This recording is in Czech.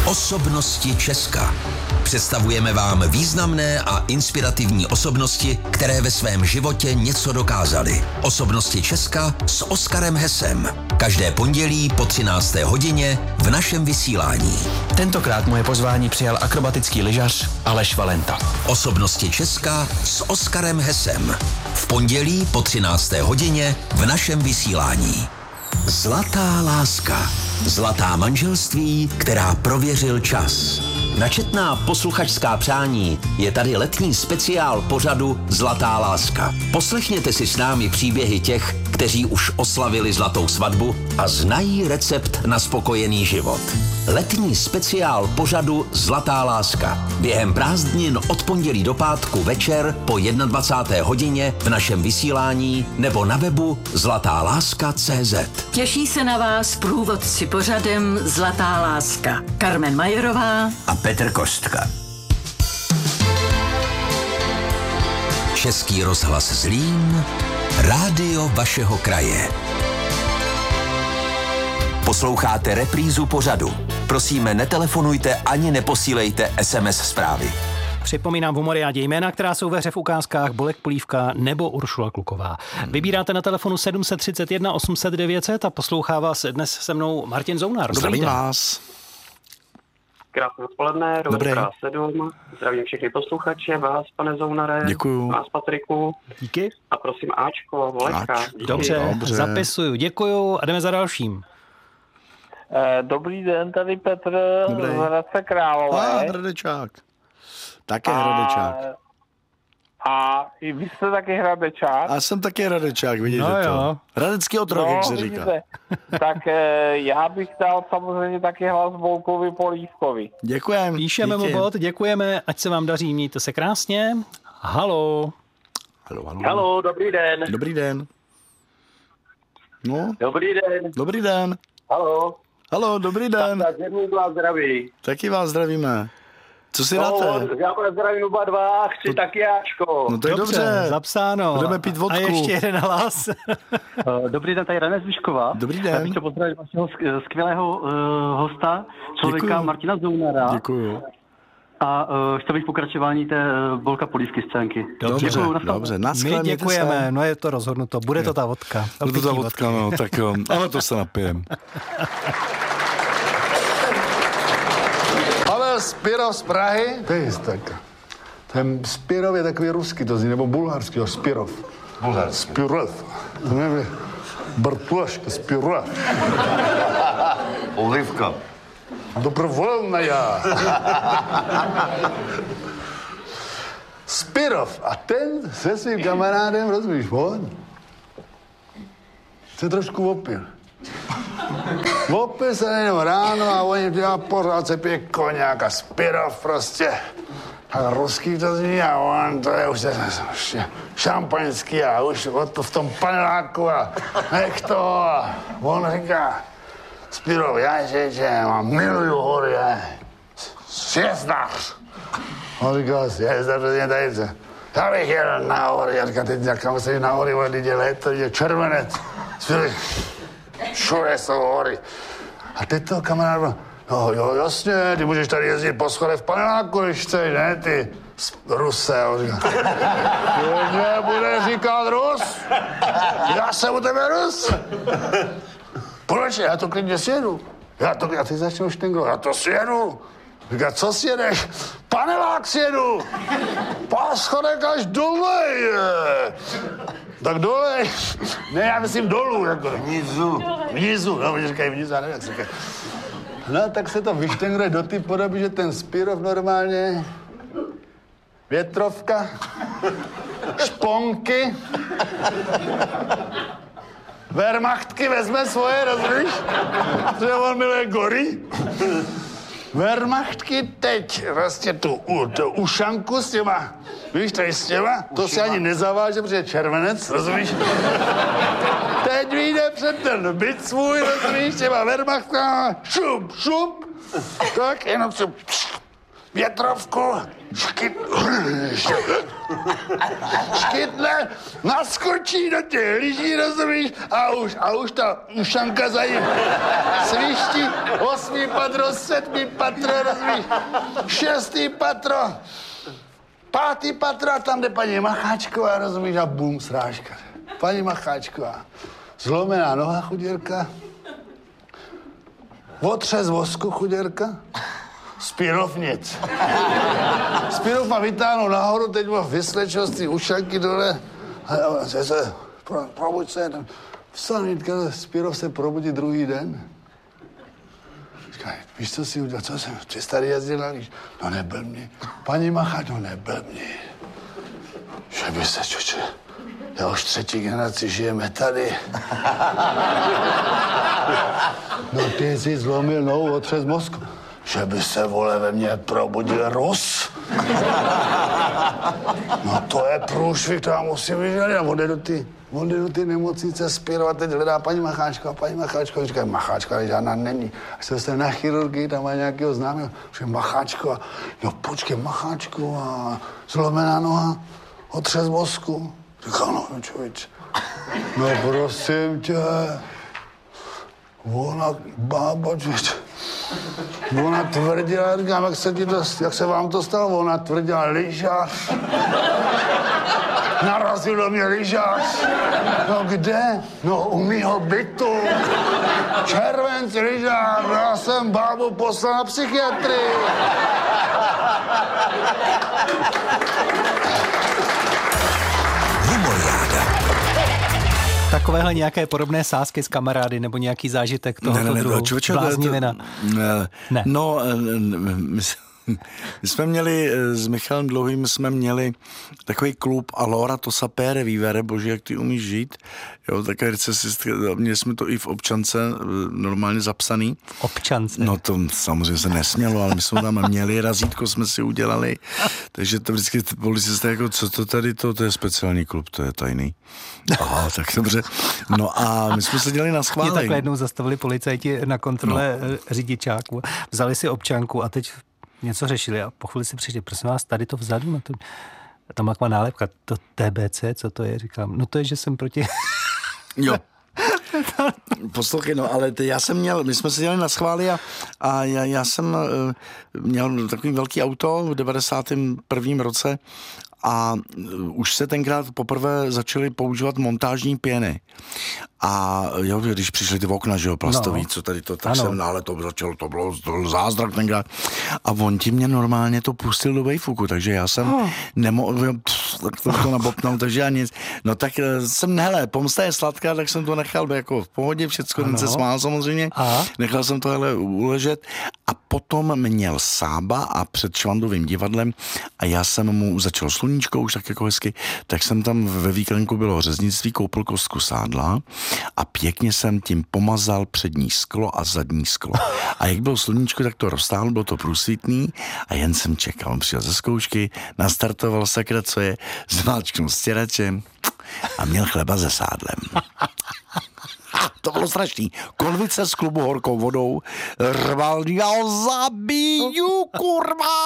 Osobnosti Česka. Představujeme vám významné a inspirativní osobnosti, které ve svém životě něco dokázaly. Osobnosti Česka s Oskarem Hesem. Každé pondělí po 13. hodině v našem vysílání. Tentokrát moje pozvání přijal akrobatický lyžař Aleš Valenta. Osobnosti Česka s Oskarem Hesem. V pondělí po 13. hodině v našem vysílání. Zlatá láska. Zlatá manželství, která prověřil čas. Na četná posluchačská přání je tady letní speciál pořadu Zlatá láska. Poslechněte si s námi příběhy těch, kteří už oslavili zlatou svatbu a znají recept na spokojený život. Letní speciál pořadu Zlatá láska. Během prázdnin od pondělí do pátku večer po 21. hodině v našem vysílání nebo na webu zlatáláska.cz. Těší se na vás průvodci pořadem Zlatá láska. Carmen Majerová A Petr Kostka. Český rozhlas Zlín, rádio vašeho kraje. Posloucháte reprízu pořadu. Prosíme, netelefonujte ani neposílejte SMS zprávy. Připomínám v humoriádě jména, která jsou ve hře v ukázkách Bolek Polívka nebo Uršula Kluková. Vybíráte na telefonu 731 800 900 a poslouchá vás dnes se mnou Martin Zounar. Zdravím vás. Krásné odpoledne, Rovka 7. Zdravím všechny posluchače, vás, pane Zounare. Děkuju. Vás, Patriku. Díky. A prosím Ačko, Voleka. Dobře, zapisuju. Děkuju a jdeme za dalším. Dobrý den, tady Petr Dobrý. z Hradce Králové. Hradečák. Také Hradečák. A i vy jste taky Hradečák. A jsem taky Hradečák, vidíte No to. jo. Hradecký otrok, jak se říká. vidíte. Tak já bych dal samozřejmě taky hlas Bolkovi Polívkovi. Děkujem. Píšeme mu bod, děkujeme, ať se vám daří, mějte se krásně. Halo. Haló, dobrý den. Dobrý den. No, Dobrý den. dobrý den. Haló. Haló, dobrý den. Tak jednou vás zdraví. Taky vás zdravíme. Co si dáte? Já vás zdravím oba dva, chci taky Ačko. No to je dobře. Zapsáno. Budeme pít vodku. A ještě jeden hlas. Dobrý den, tady René Zvyšková. Dobrý Já den. bych chtěl pozdravit vašeho skvělého hosta, člověka Děkuju. Martina Zounara. Děkuju. A chtěl bych pokračování té Bolka Polívky scénky. Dobře, Děkuju, nashledanou. dobře. My Naschle, mějte děkujeme, se. no je to rozhodnuto. Bude to ta vodka. Bude to ta vodka, no, tak jo. Ale to se napijem. Pavel Spirov z Prahy. To je tak. Ten Spirov je takový ruský, to zní, nebo bulharský, jo, Spirov. Bulharský. Spirov. To nevím. Bartoška Spirov. Olivka. Dobrovolná já. Spirov. A ten se svým kamarádem, rozumíš, on se trošku opil. Opil se jenom ráno a oni dělá pořád se pije koněk a Spirov prostě. A ruský to zní a on to je už šampaňský a už v tom paneláku a nech to. A on říká, Spirov, já mám miluju hory, sjezdař. On říká, sjezdař, to je tady. Já bych jel na hory, já říkám, teď kam se jít na hory, teď je léto, teď je červenec. Spirov, všude jsou hory. A teď toho kamarád, no jo, jasně, ty můžeš tady jezdit po schodech v paneláku, když chceš, ne, ty Ruse. On říká, ty mě bude říkat Rus? Já jsem u tebe Rus. Proč? Já to klidně sjedu. A ty začneš štenglo, já to sjedu. Říká, co sjedeš? Panelák sjedu. Po schodech až dolej. Tak dolej. Ne, já myslím dolů. Jako. Vnizu. No, oni říkají vnizu, já nevím, jak se říkají. No, tak se to vyštengruje do té podoby, že ten Spirov normálně, větrovka, šponky, Wehrmachtky vezme svoje, rozumíš? Že on miluje gory. Wehrmachtky teď vlastně tu ušanku s těma, víš, tady s těma, to si ani nezaváže, protože je červenec, rozumíš? Teď vyjde před ten byt svůj, rozumíš, těma Wehrmachtkama, šup, tak jenom šup. větrovku, škytne, naskočí do těch lyží, rozumíš, a už ta ušanka za ním sviští, 8. patro, 7. patro, rozumíš, 6. patro, 5. patro, a tam jde paní Macháčková, rozumíš, a bum, srážka. Paní Macháčková, zlomená noha, chuděrka, otřes vosku, chuděrka, Spirov nic. Spirov má vytáhnout nahoru, teď má vyslečil z té ušanky dole. Probuď se, vstanítka, Spirov se probudí druhý den. Říká, víš, co si udělal, co jsem, 300 jezdil na líž. No nebyl mě. Paní Macháč, no nebyl mě. Že by se, čoče, já už 3. generaci žijeme tady. No ty jsi zlomil nohu, otřes mozku. Že by se, vole, ve mně probudil Rus. No to je průšvih, to já musím vyžalit. A on jde do ty nemocnice Spirov a teď hledá paní Macháčka. Paní Macháčka, říká, Macháčka, ale žádná není. Až se dostane na chirurgii, tam má nějakého známého. Říká, Macháčka, jo počkej, Macháčková, zlomená noha, otřes mozku. Říká, no člověč, no prosím tě, ona, bába, člověč. Ona tvrdila, říkám, jak se vám to stalo? Ona tvrdila, lyžař. Narazil do mě lyžař. No kde? No u mýho bytu. Červenc lyžař, já jsem bábu poslal na psychiatrii. Takovéhle nějaké podobné sázky s kamarády nebo nějaký zážitek tohoto druhu? Bláznivina? Ne. No, my jsme měli, s Michalem Dlouhým jsme měli takový klub Allora to sapere vivere, bože, jak ty umíš žít. Jo, také recesistka, měli jsme to i v občance normálně zapsaný. Občance? No to samozřejmě se nesmělo, ale my jsme tam měli, razítko jsme si udělali, takže to vždycky policisté jako, co to tady, to je speciální klub, to je tajný. Aha, tak dobře. No a my jsme se dělali na schválení. Mě takhle jednou zastavili policajti na kontrole řidičáku, vzali si občanku a teď něco řešili a po chvíli si přišli, prosím vás, tady to vzadu, na to, tam má nálepka, to TBC, co to je, říkám, no to je, že jsem proti... Jo. Poslouchej, no, ale my jsme se dělali na schvály a já jsem měl takový velký auto v 91. roce a už se tenkrát poprvé začaly používat montážní pěny. A jo, když přišly ty okna, že jo, plastový, co tady to, tak jsem, ale to začalo, to bylo zázrak tenkrát. A on ti mě normálně to pustil do vejfuku, takže já jsem nemohl, tak to nabopnul, takže já nic. No tak jsem, hele, pomsta je sladká, tak jsem to nechal jako v pohodě, všecko, ten se smál samozřejmě. Nechal jsem to hele uležet a potom měl Sába a před Švandovým divadlem a já jsem mu začal sluníčko už tak jako hezky, tak jsem tam ve víkenku bylo řeznictví, koupil kostku sádla a pěkně jsem tím pomazal přední sklo a zadní sklo. A jak bylo sluníčko, tak to roztáhl, bylo to průsvitný a jen jsem čekal. On přijel ze zkoušky, nastartoval sakra, co je, zmáčknul stěračem a měl chleba se sádlem. To bylo strašný. Konvice z klubu horkou vodou rval, já zabiju, kurva!